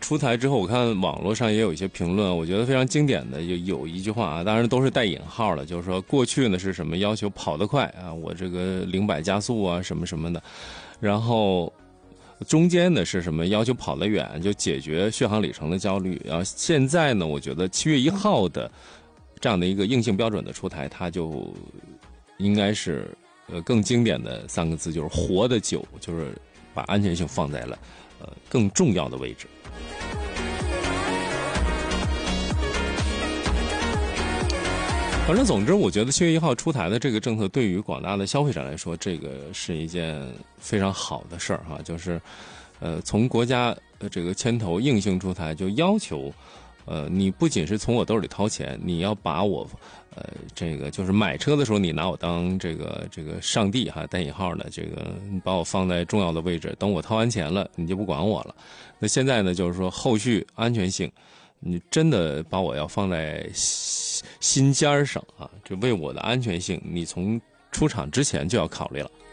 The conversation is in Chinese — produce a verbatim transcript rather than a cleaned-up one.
出台之后，我看网络上也有一些评论，我觉得非常经典的有有一句话啊，当然都是带引号的，就是说过去呢是什么要求跑得快啊，我这个零百加速啊什么什么的，然后中间呢是什么要求跑得远，就解决续航里程的焦虑。然后现在呢，我觉得七月一号的这样的一个硬性标准的出台，它就应该是呃更经典的三个字，就是活得久，就是把安全性放在了呃更重要的位置。反正总之，我觉得七月一号出台的这个政策，对于广大的消费者来说，这个是一件非常好的事儿哈。就是，呃，从国家这个牵头硬性出台，就要求，呃，你不仅是从我兜里掏钱，你要把我，呃，这个就是买车的时候，你拿我当这个这个上帝哈，带引号的这个，你把我放在重要的位置，等我掏完钱了，你就不管我了。那现在呢，就是说后续安全性。你真的把我要放在心尖上啊，就为我的安全性，你从出厂之前就要考虑了。